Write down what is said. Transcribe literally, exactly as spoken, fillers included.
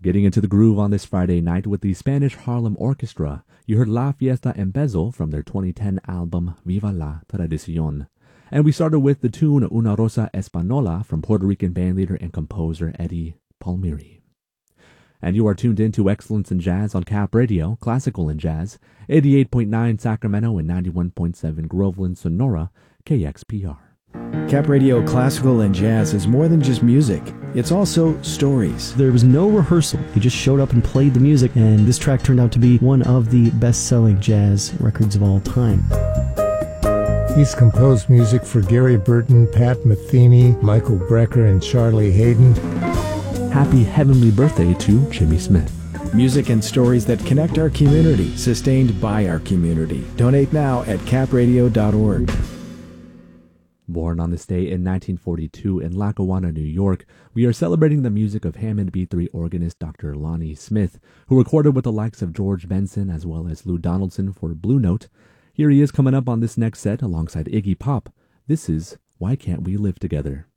Getting into the groove on this Friday night with the Spanish Harlem Orchestra, you heard La Fiesta Empezo from their twenty ten album Viva la Tradición. And we started with the tune Una Rosa Española from Puerto Rican bandleader and composer Eddie Palmieri. And you are tuned in to Excellence in Jazz on Cap Radio, Classical and Jazz, eighty-eight point nine Sacramento and ninety-one point seven Groveland, Sonora, K X P R. Cap Radio Classical and Jazz is more than just music. It's also stories. There was no rehearsal. He just showed up and played the music, and this track turned out to be one of the best-selling jazz records of all time. He's composed music for Gary Burton, Pat Metheny, Michael Brecker, and Charlie Hayden. Happy heavenly birthday to Jimmy Smith. Music and stories that connect our community, sustained by our community. Donate now at cap radio dot org. Born on this day in nineteen forty-two in Lackawanna, New York, we are celebrating the music of Hammond B three organist Doctor Lonnie Smith, who recorded with the likes of George Benson as well as Lou Donaldson for Blue Note. Here he is coming up on this next set alongside Iggy Pop. This is Why Can't We Live Together?